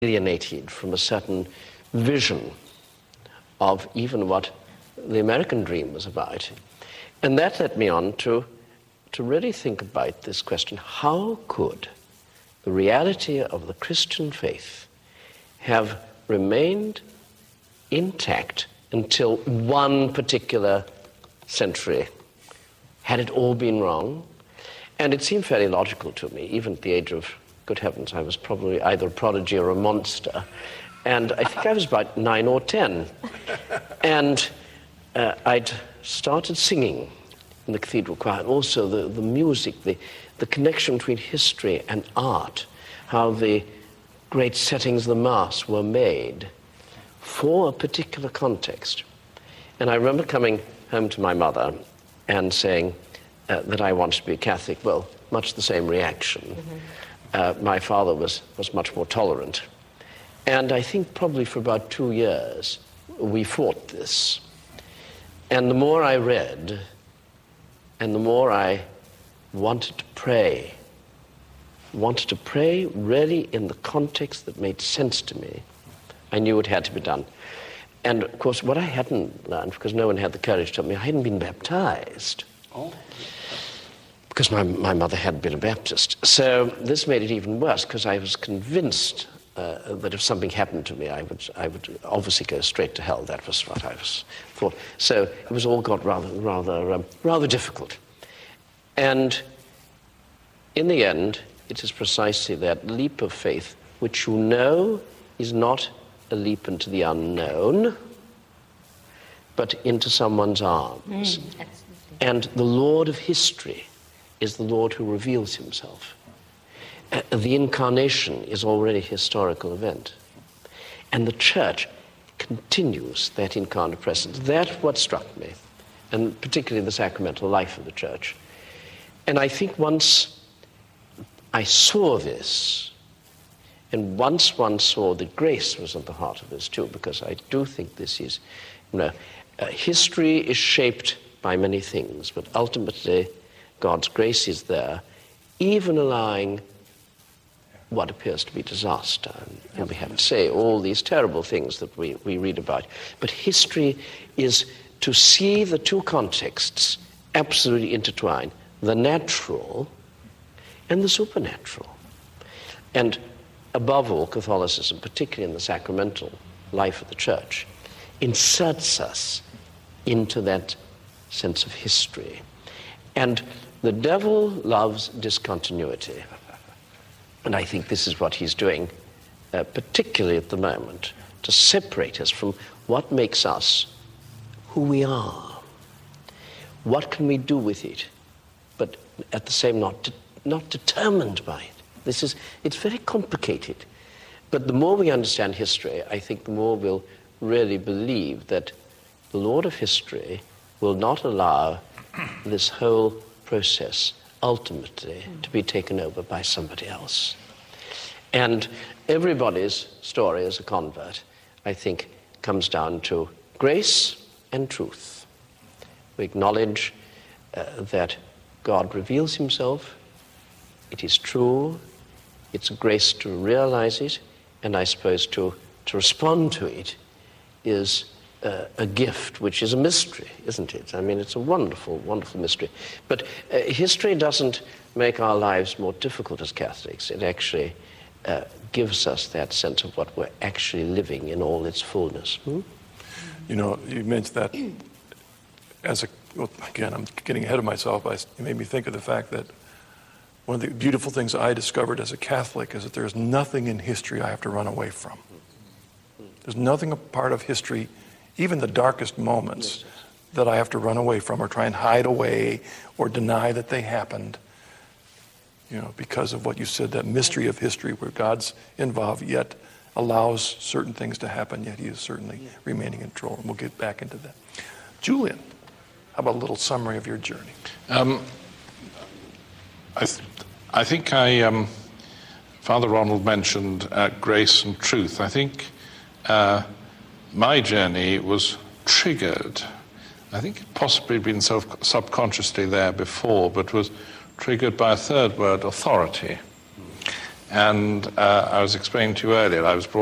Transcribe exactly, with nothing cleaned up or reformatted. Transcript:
alienated from a certain vision of even what the American dream was about. And that led me on to, to really think about this question: how could the reality of the Christian faith have remained intact until one particular century? Had it all been wrong? And it seemed fairly logical to me, even at the age of, good heavens, I was probably either a prodigy or a monster. And I think I was about nine or ten. And uh, I'd started singing in the cathedral choir, and also the, the music, the, the connection between history and art, how the great settings of the Mass were made for a particular context. And I remember coming home to my mother and saying uh, that I wanted to be a Catholic. Well, much the same reaction. Mm-hmm. Uh, my father was, was much more tolerant. And I think probably for about two years we fought this. And the more I read, and the more I wanted to pray, wanted to pray really in the context that made sense to me, I knew it had to be done. And of course, what I hadn't learned, because no one had the courage to tell me, I hadn't been baptized. Oh. Because my, my mother had been a Baptist. So this made it even worse, because I was convinced uh, that if something happened to me, I would, I would obviously go straight to hell. That was what I was thought. So it was all got rather, rather, um, rather difficult. And in the end, it is precisely that leap of faith, which you know is not a leap into the unknown, but into someone's arms. Mm, and the Lord of history is the Lord who reveals himself. Uh, the incarnation is already a historical event. And the church continues that incarnate presence. That's what struck me, and particularly the sacramental life of the church. And I think once I saw this, and once one saw that grace was at the heart of this too, because I do think this is, you know, uh, history is shaped by many things, but ultimately God's grace is there, even allowing what appears to be disaster. And we have to say all these terrible things that we, we read about. But history is to see the two contexts absolutely intertwined, the natural and the supernatural. And above all, Catholicism, particularly in the sacramental life of the church, inserts us into that sense of history. And the devil loves discontinuity. And I think this is what he's doing, uh, particularly at the moment, to separate us from what makes us who we are. What can we do with it, but at the same not de- not determined by it. This is, it's very complicated. But the more we understand history, I think the more we'll really believe that the Lord of history will not allow this whole process ultimately to be taken over by somebody else. And everybody's story as a convert, I think, comes down to grace and truth. We acknowledge uh, that God reveals himself. It is true. It's a grace to realize it, and I suppose to, to respond to it is uh, a gift, which is a mystery, isn't it? I mean, it's a wonderful, wonderful mystery. But uh, history doesn't make our lives more difficult as Catholics. It actually uh, gives us that sense of what we're actually living in all its fullness. Hmm? You know, you mentioned that as a, well, again, I'm getting ahead of myself, but it made me think of the fact that one of the beautiful things I discovered as a Catholic is that there's nothing in history I have to run away from. There's nothing a part of history, even the darkest moments, that I have to run away from or try and hide away or deny that they happened, you know, because of what you said, that mystery of history where God's involved, yet allows certain things to happen, yet he is certainly remaining in control. And we'll get back into that. Julian, how about a little summary of your journey? Um, I, th- I think I, um, Father Ronald mentioned uh, grace and truth. I think uh, my journey was triggered. I think it possibly had been self- subconsciously there before, but was triggered by a third word, authority. And uh, I was explaining to you earlier, I was brought